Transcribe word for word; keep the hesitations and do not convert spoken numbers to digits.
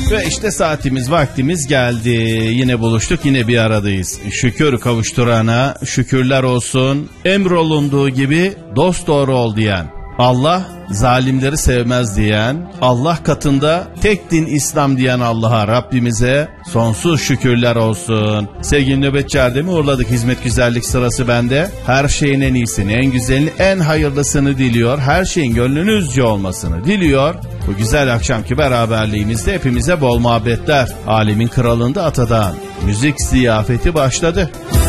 Ve işte saatimiz, vaktimiz geldi. Yine buluştuk, yine bir aradayız. Şükür kavuşturana şükürler olsun. Emrolunduğu gibi dosdoğru ol diyen, Allah zalimleri sevmez diyen, Allah katında tek din İslam diyen Allah'a, Rabbimize sonsuz şükürler olsun. Sevgili nöbetçi Erdem'i uğurladık. Hizmet güzellik sırası bende. Her şeyin en iyisini, en güzelini, en hayırlısını diliyor. Her şeyin gönlünüzce olmasını diliyor. Bu güzel akşamki beraberliğimizde hepimize bol muhabbetler. Alemin kralında Atadan müzik ziyafeti başladı.